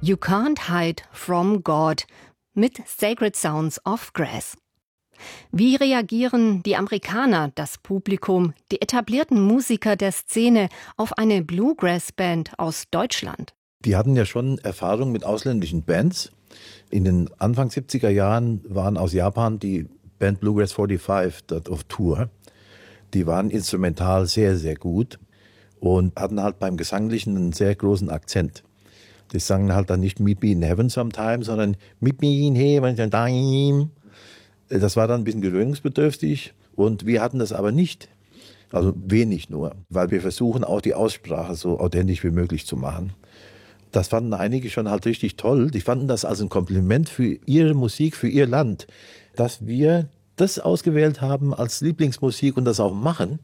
You Can't Hide from God mit Sacred Sounds of Grass. Wie reagieren die Amerikaner, das Publikum, die etablierten Musiker der Szene auf eine Bluegrass-Band aus Deutschland? Die hatten ja schon Erfahrung mit ausländischen Bands. In den Anfang 70er Jahren waren aus Japan die Band Bluegrass 45 dort auf Tour. Die waren instrumental sehr, sehr gut und hatten halt beim Gesanglichen einen sehr großen Akzent. Die sangen halt dann nicht Meet Me in Heaven Sometime, sondern Meet Me in Heaven. Das war dann ein bisschen gewöhnungsbedürftig und wir hatten das aber nicht. Also wenig nur, weil wir versuchen auch die Aussprache so authentisch wie möglich zu machen. Das fanden einige schon halt richtig toll. Die fanden das als ein Kompliment für ihre Musik, für ihr Land, dass wir das ausgewählt haben als Lieblingsmusik und das auch machen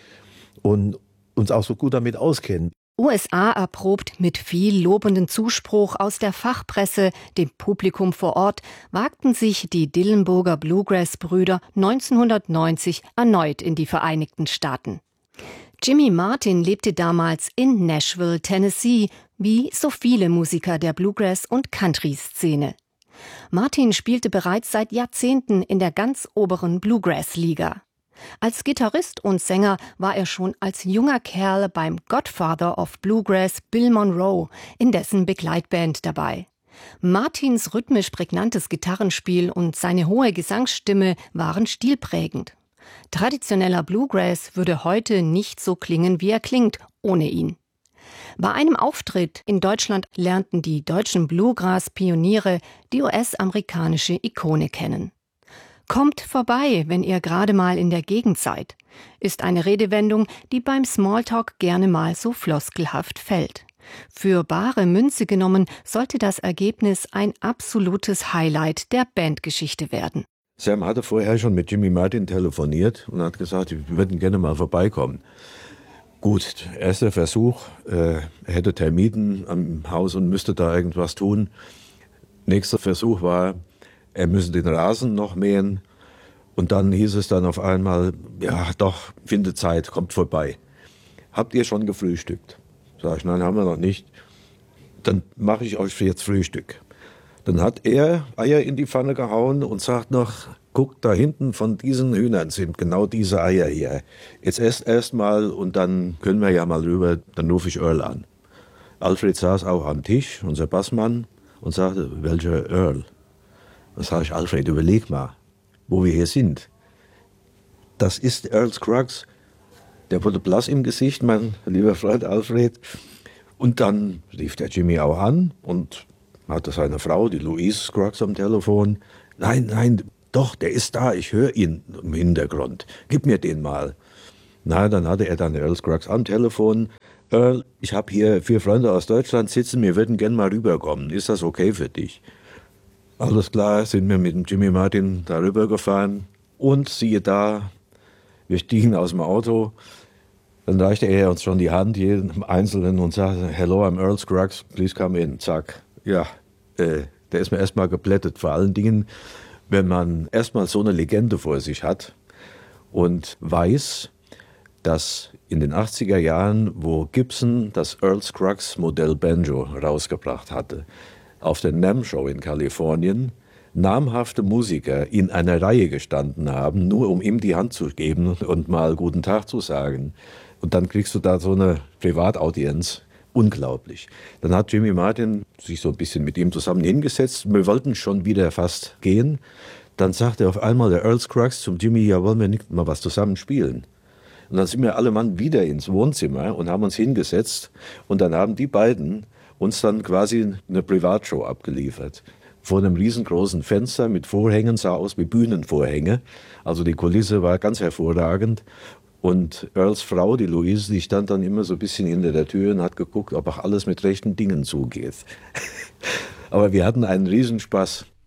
und uns auch so gut damit auskennen. USA erprobt mit viel lobenden Zuspruch aus der Fachpresse, dem Publikum vor Ort, wagten sich die Dillenburger Bluegrass-Brüder 1990 erneut in die Vereinigten Staaten. Jimmy Martin lebte damals in Nashville, Tennessee, wie so viele Musiker der Bluegrass- und Country-Szene. Martin spielte bereits seit Jahrzehnten in der ganz oberen Bluegrass-Liga. Als Gitarrist und Sänger war er schon als junger Kerl beim Godfather of Bluegrass Bill Monroe in dessen Begleitband dabei. Martins rhythmisch prägnantes Gitarrenspiel und seine hohe Gesangsstimme waren stilprägend. Traditioneller Bluegrass würde heute nicht so klingen, wie er klingt, ohne ihn. Bei einem Auftritt in Deutschland lernten die deutschen Bluegrass-Pioniere die US-amerikanische Ikone kennen. Kommt vorbei, wenn ihr gerade mal in der Gegend seid, ist eine Redewendung, die beim Smalltalk gerne mal so floskelhaft fällt. Für bare Münze genommen sollte das Ergebnis ein absolutes Highlight der Bandgeschichte werden. Sam hatte vorher schon mit Jimmy Martin telefoniert und hat gesagt, wir würden gerne mal vorbeikommen. Gut, erster Versuch, er hätte Termiten am Haus und müsste da irgendwas tun. Nächster Versuch war, er müsse den Rasen noch mähen. Und dann hieß es dann auf einmal, ja doch, findet Zeit, kommt vorbei. Habt ihr schon gefrühstückt? Sag ich, nein, haben wir noch nicht. Dann mache ich euch jetzt Frühstück. Dann hat er Eier in die Pfanne gehauen und sagt noch, guckt, da hinten von diesen Hühnern sind genau diese Eier hier. Jetzt esst erst mal und dann können wir ja mal rüber, dann rufe ich Earl an. Alfred saß auch am Tisch, unser Bassmann, und sagte, welcher Earl? Dann sage ich, Alfred, überleg mal, wo wir hier sind. Das ist Earl Scruggs. Der wurde blass im Gesicht, mein lieber Freund Alfred. Und dann rief der Jimmy auch an und hatte seine Frau, die Louise Scruggs, am Telefon. Nein, doch, der ist da, ich höre ihn im Hintergrund. Gib mir den mal. Na, dann hatte er dann Earl Scruggs am Telefon. Earl, ich habe hier 4 Freunde aus Deutschland sitzen, wir würden gern mal rüberkommen. Ist das okay für dich? Alles klar, sind wir mit dem Jimmy Martin darüber gefahren und siehe da, wir stiegen aus dem Auto, dann reichte er uns schon die Hand, jedem Einzelnen, und sagte, hello, I'm Earl Scruggs, please come in, zack. Ja, der ist mir erstmal geplättet, vor allen Dingen, wenn man erstmal so eine Legende vor sich hat und weiß, dass in den 80er Jahren, wo Gibson das Earl Scruggs Modell Banjo rausgebracht hatte, auf der NAMM Show in Kalifornien namhafte Musiker in einer Reihe gestanden haben, nur um ihm die Hand zu geben und mal guten Tag zu sagen. Und dann kriegst du da so eine Privataudienz. Unglaublich. Dann hat Jimmy Martin sich so ein bisschen mit ihm zusammen hingesetzt. Wir wollten schon wieder fast gehen. Dann sagte auf einmal der Earl Scruggs zum Jimmy, ja, wollen wir nicht mal was zusammen spielen? Und dann sind wir alle Mann wieder ins Wohnzimmer und haben uns hingesetzt. Und dann haben die beiden uns dann quasi eine Privatshow abgeliefert. Vor einem riesengroßen Fenster mit Vorhängen, sah aus wie Bühnenvorhänge. Also die Kulisse war ganz hervorragend. Und Earls Frau, die Louise, die stand dann immer so ein bisschen hinter der Tür und hat geguckt, ob auch alles mit rechten Dingen zugeht. Aber wir hatten einen Riesenspaß.